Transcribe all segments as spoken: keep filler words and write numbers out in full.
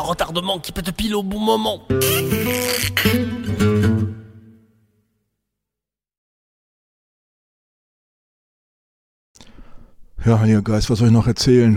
Retardement qui pète pile au bon moment. Ja, Heiliger Geist, was soll ich noch erzählen?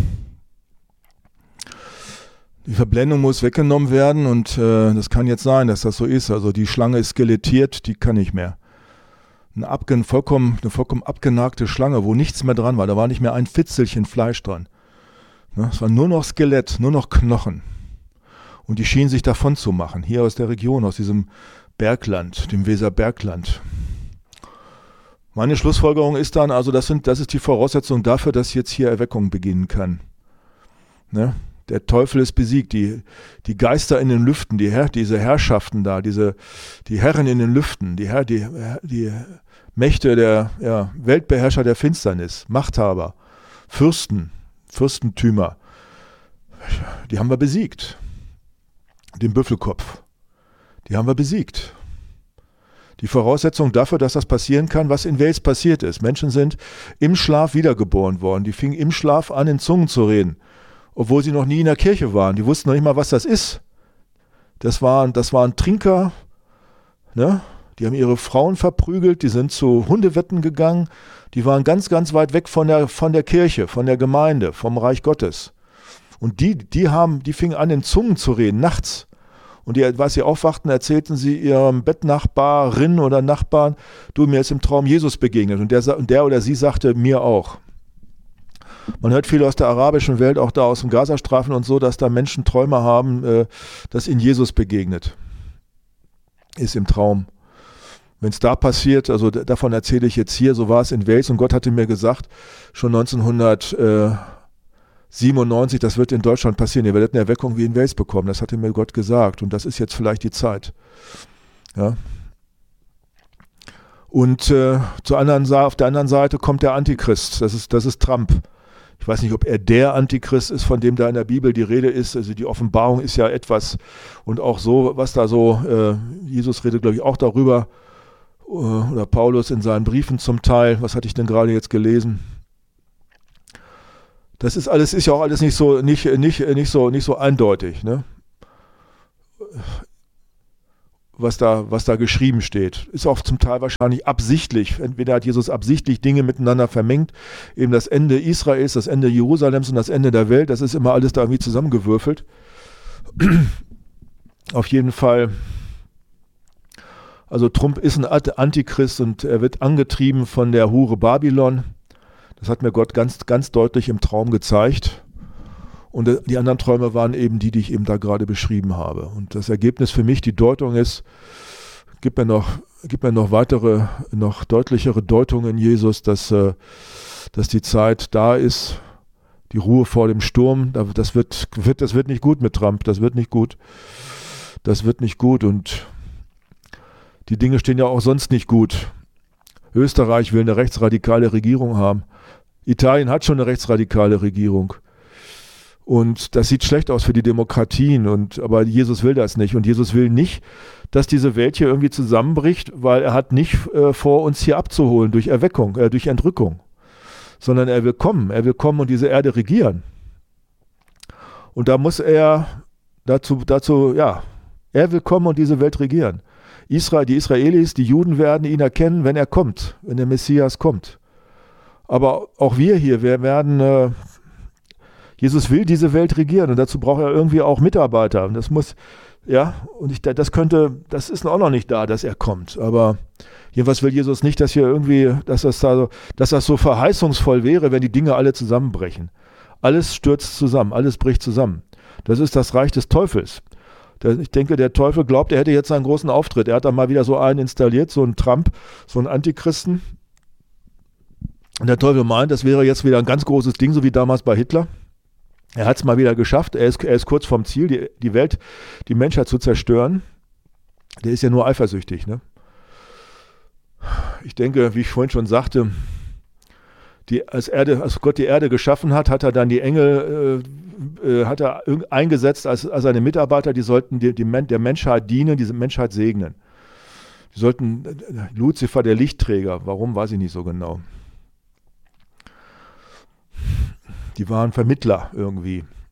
Die Verblendung muss weggenommen werden und äh, das kann jetzt sein, dass das so ist. Also die Schlange ist skelettiert, die kann nicht mehr. Eine, abgen, vollkommen, eine vollkommen abgenagte Schlange, wo nichts mehr dran war. Da war nicht mehr ein Fitzelchen Fleisch dran. Ne, es war nur noch Skelett, nur noch Knochen. Und die schienen sich davon zu machen, hier aus der Region, aus diesem Bergland, dem Weserbergland. Meine Schlussfolgerung ist dann, also das, sind, das ist die Voraussetzung dafür, dass jetzt hier Erweckung beginnen kann. Ne? Der Teufel ist besiegt, die, die Geister in den Lüften, die Herr, diese Herrschaften da, diese, die Herren in den Lüften, die, Herr, die, die Mächte der ja, Weltbeherrscher der Finsternis, Machthaber, Fürsten, Fürstentümer, die haben wir besiegt. Den Büffelkopf, die haben wir besiegt. Die Voraussetzung dafür, dass das passieren kann, was in Wales passiert ist. Menschen sind im Schlaf wiedergeboren worden, die fingen im Schlaf an, in Zungen zu reden. Obwohl sie noch nie in der Kirche waren. Die wussten noch nicht mal, was das ist. Das waren, das waren Trinker, ne? Die haben ihre Frauen verprügelt, die sind zu Hundewetten gegangen, die waren ganz, ganz weit weg von der, von der Kirche, von der Gemeinde, vom Reich Gottes. Und die, die haben, die fingen an, in Zungen zu reden, nachts. Und die, als sie aufwachten, erzählten sie ihrem Bettnachbarin oder Nachbarn, du, mir ist im Traum Jesus begegnet. Und der, und der oder sie sagte, mir auch. Man hört viel aus der arabischen Welt, auch da aus dem Gazastreifen und so, dass da Menschen Träume haben, äh, dass ihnen Jesus begegnet. Ist im Traum. Wenn es da passiert, also d- davon erzähle ich jetzt hier, so war es in Wales und Gott hatte mir gesagt, schon neunzehnhundertsiebenundneunzig, das wird in Deutschland passieren, ihr werdet eine Erweckung wie in Wales bekommen, das hatte mir Gott gesagt und das ist jetzt vielleicht die Zeit. Ja. Und äh, zur anderen, auf der anderen Seite kommt der Antichrist, das ist, das ist Trump. Ich weiß nicht, ob er der Antichrist ist, von dem da in der Bibel die Rede ist. Also die Offenbarung ist ja etwas und auch so, was da so, äh, Jesus redet, glaube ich, auch darüber, äh, oder Paulus in seinen Briefen zum Teil. Was hatte ich denn gerade jetzt gelesen? Das ist alles, ist ja auch alles nicht so, nicht, nicht, nicht so, nicht so eindeutig, ne? Was da, was da geschrieben steht. Ist auch zum Teil wahrscheinlich absichtlich. Entweder hat Jesus absichtlich Dinge miteinander vermengt, eben das Ende Israels, das Ende Jerusalems und das Ende der Welt, das ist immer alles da irgendwie zusammengewürfelt. Auf jeden Fall, also Trump ist ein Antichrist und er wird angetrieben von der Hure Babylon. Das hat mir Gott ganz, ganz deutlich im Traum gezeigt. Und die anderen Träume waren eben die, die ich eben da gerade beschrieben habe. Und das Ergebnis für mich, die Deutung ist, gib mir noch, gib mir noch weitere, noch deutlichere Deutungen, Jesus, dass, äh, dass die Zeit da ist, die Ruhe vor dem Sturm. Das wird, wird, das wird nicht gut mit Trump, das wird nicht gut. Das wird nicht gut und die Dinge stehen ja auch sonst nicht gut. Österreich will eine rechtsradikale Regierung haben. Italien hat schon eine rechtsradikale Regierung. Und das sieht schlecht aus für die Demokratien, und, aber Jesus will das nicht. Und Jesus will nicht, dass diese Welt hier irgendwie zusammenbricht, weil er hat nicht äh, vor, uns hier abzuholen durch Erweckung, äh, durch Entrückung, sondern er will kommen, er will kommen und diese Erde regieren. Und da muss er dazu, dazu, ja, er will kommen und diese Welt regieren. Israel, die Israelis, die Juden werden ihn erkennen, wenn er kommt, wenn der Messias kommt. Aber auch wir hier, wir werden... Äh, Jesus will diese Welt regieren und dazu braucht er irgendwie auch Mitarbeiter. Und das muss, ja, und ich, das könnte, das ist auch noch nicht da, dass er kommt. Aber jedenfalls will Jesus nicht, dass hier irgendwie, dass das da so, dass das so verheißungsvoll wäre, wenn die Dinge alle zusammenbrechen. Alles stürzt zusammen, alles bricht zusammen. Das ist das Reich des Teufels. Ich denke, der Teufel glaubt, er hätte jetzt einen großen Auftritt. Er hat da mal wieder so einen installiert, so einen Trump, so einen Antichristen. Und der Teufel meint, das wäre jetzt wieder ein ganz großes Ding, so wie damals bei Hitler. Er hat es mal wieder geschafft, er ist, er ist kurz vorm Ziel, die, die Welt, die Menschheit zu zerstören. Der ist ja nur eifersüchtig, ne? Ich denke, wie ich vorhin schon sagte, die, als, Erde, als Gott die Erde geschaffen hat, hat er dann die Engel äh, äh, hat er eingesetzt als, als seine Mitarbeiter, die sollten die, die Men- der Menschheit dienen, diese Menschheit segnen. Die sollten, äh, Luzifer, der Lichtträger, warum, weiß ich nicht so genau. Die waren Vermittler irgendwie.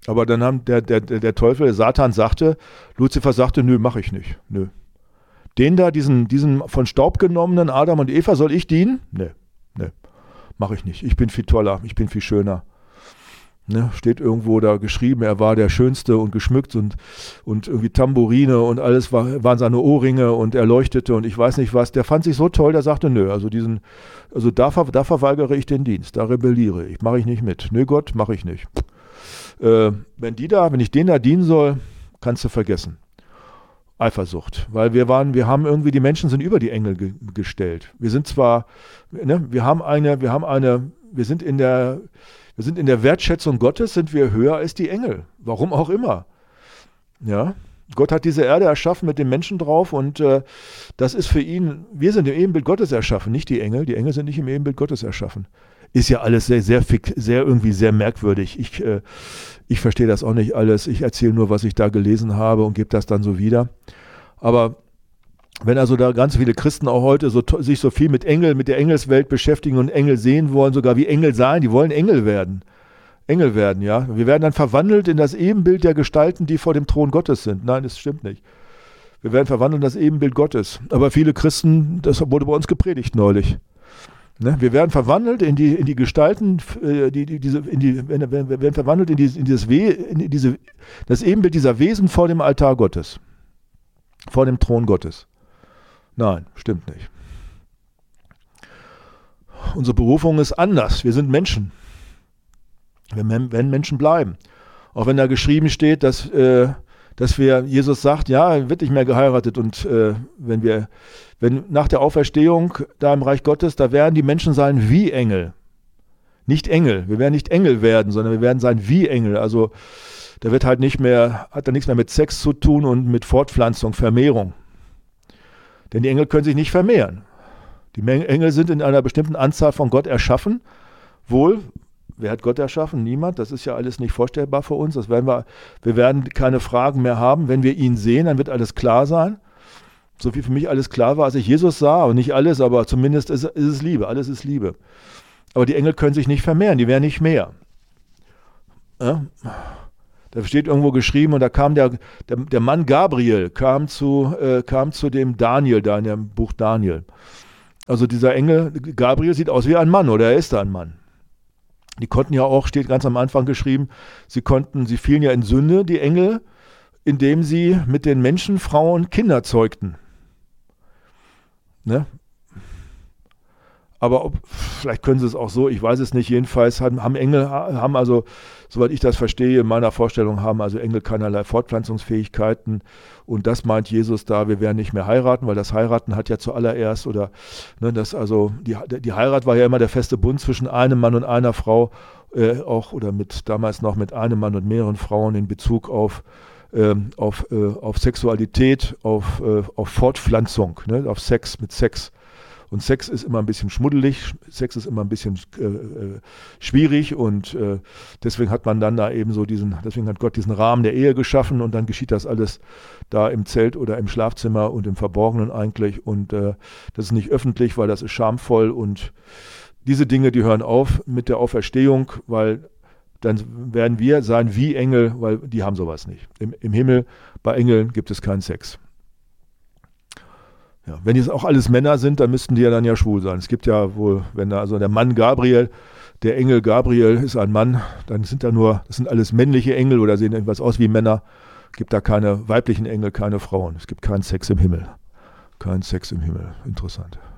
Aber dann haben der, der, der Teufel, der Satan sagte, Luzifer sagte, nö, mache ich nicht. Nö. Den da, diesen, diesen von Staub genommenen Adam und Eva, soll ich dienen? Nee, nee, mache ich nicht. Ich bin viel toller, ich bin viel schöner. Ne, steht irgendwo da geschrieben, er war der Schönste und geschmückt und, und irgendwie Tambourine und alles war, waren seine Ohrringe und er leuchtete und ich weiß nicht was. Der fand sich so toll, der sagte, nö, also diesen, also da, da verweigere ich den Dienst, da rebelliere ich, mache ich nicht mit. Nö Gott, mache ich nicht. Äh, wenn die da, wenn ich denen da dienen soll, kannst du vergessen. Eifersucht, weil wir waren, wir haben irgendwie, die Menschen sind über die Engel ge- gestellt. Wir sind zwar, ne, wir haben eine, wir haben eine, wir sind in der Wir sind in der Wertschätzung Gottes, sind wir höher als die Engel. Warum auch immer. Ja, Gott hat diese Erde erschaffen mit den Menschen drauf und äh, das ist für ihn, wir sind im Ebenbild Gottes erschaffen, nicht die Engel. Die Engel sind nicht im Ebenbild Gottes erschaffen. Ist ja alles sehr, sehr, sehr irgendwie sehr merkwürdig. Ich, äh, ich verstehe das auch nicht alles. Ich erzähle nur, was ich da gelesen habe und gebe das dann so wieder. Aber wenn also da ganz viele Christen auch heute so, sich so viel mit Engel, mit der Engelswelt beschäftigen und Engel sehen wollen, sogar wie Engel sein, die wollen Engel werden. Engel werden, ja. Wir werden dann verwandelt in das Ebenbild der Gestalten, die vor dem Thron Gottes sind. Nein, das stimmt nicht. Wir werden verwandelt in das Ebenbild Gottes. Aber viele Christen, das wurde bei uns gepredigt neulich. Ne? Wir werden verwandelt in die, in die Gestalten, äh, die, die, diese, in die, wir werden verwandelt in, die, in, dieses We, in diese, das Ebenbild dieser Wesen vor dem Altar Gottes. Vor dem Thron Gottes. Nein, stimmt nicht. Unsere Berufung ist anders. Wir sind Menschen. Wir werden Menschen bleiben. Auch wenn da geschrieben steht, dass, äh, dass wir, Jesus sagt, ja, er wird nicht mehr geheiratet und äh, wenn wir, wenn nach der Auferstehung da im Reich Gottes, da werden die Menschen sein wie Engel. Nicht Engel. Wir werden nicht Engel werden, sondern wir werden sein wie Engel. Also da wird halt nicht mehr, hat da nichts mehr mit Sex zu tun und mit Fortpflanzung, Vermehrung. Denn die Engel können sich nicht vermehren. Die Engel sind in einer bestimmten Anzahl von Gott erschaffen. Wohl, wer hat Gott erschaffen? Niemand. Das ist ja alles nicht vorstellbar für uns. Das werden wir, wir werden keine Fragen mehr haben. Wenn wir ihn sehen, dann wird alles klar sein. So wie für mich alles klar war, als ich Jesus sah. Und nicht alles, aber zumindest ist, ist es Liebe. Alles ist Liebe. Aber die Engel können sich nicht vermehren. Die werden nicht mehr. Ja? Da steht irgendwo geschrieben, und da kam der, der, der Mann Gabriel, kam zu, äh, kam zu dem Daniel, da in dem Buch Daniel. Also dieser Engel, Gabriel sieht aus wie ein Mann, oder er ist ein Mann. Die konnten ja auch, steht ganz am Anfang geschrieben, sie konnten, sie fielen ja in Sünde, die Engel, indem sie mit den Menschen, Frauen, Kinder zeugten. Ne? Aber ob, vielleicht können sie es auch so, ich weiß es nicht. Jedenfalls haben, haben Engel, haben also, soweit ich das verstehe, in meiner Vorstellung haben also Engel keinerlei Fortpflanzungsfähigkeiten. Und das meint Jesus da, wir werden nicht mehr heiraten, weil das Heiraten hat ja zuallererst, oder ne, das also, die, die Heirat war ja immer der feste Bund zwischen einem Mann und einer Frau, äh, auch oder mit damals noch mit einem Mann und mehreren Frauen in Bezug auf, äh, auf, äh, auf Sexualität, auf, äh, auf Fortpflanzung, ne, auf Sex mit Sex. Und Sex ist immer ein bisschen schmuddelig, Sex ist immer ein bisschen äh, schwierig und äh, deswegen hat man dann da eben so diesen, deswegen hat Gott diesen Rahmen der Ehe geschaffen und dann geschieht das alles da im Zelt oder im Schlafzimmer und im Verborgenen eigentlich und äh, das ist nicht öffentlich, weil das ist schamvoll und diese Dinge, die hören auf mit der Auferstehung, weil dann werden wir sein wie Engel, weil die haben sowas nicht. Im, im Himmel bei Engeln gibt es keinen Sex. Ja, wenn jetzt auch alles Männer sind, dann müssten die ja dann ja schwul sein. Es gibt ja wohl, wenn da also der Mann Gabriel, der Engel Gabriel ist ein Mann, dann sind da nur, das sind alles männliche Engel oder sehen irgendwas aus wie Männer. Es gibt da keine weiblichen Engel, keine Frauen. Es gibt keinen Sex im Himmel. Kein Sex im Himmel. Interessant.